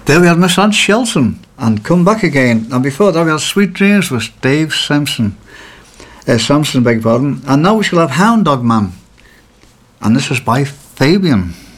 There we had Miss Anne Shelton and Come Back Again. And before that we had Sweet Dreams with Dave Sampson. Sampson, beg your pardon. And now we shall have Hound Dog Man. And this is by Fabian.